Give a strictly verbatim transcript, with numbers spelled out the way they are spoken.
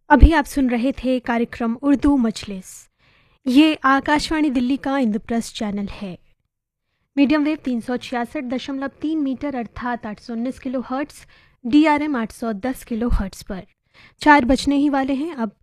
अभी आप सुन रहे थे कार्यक्रम उर्दू मजलिस। ये आकाशवाणी दिल्ली का इंद्रप्रस्थ चैनल है। मीडियम वेव तीन सौ छियासठ दशमलव तीन मीटर अर्थात आठ सौ उन्नीस kilo hertz, D R M आठ सौ दस किलो हर्ट्स पर चार बजने ही वाले हैं। अब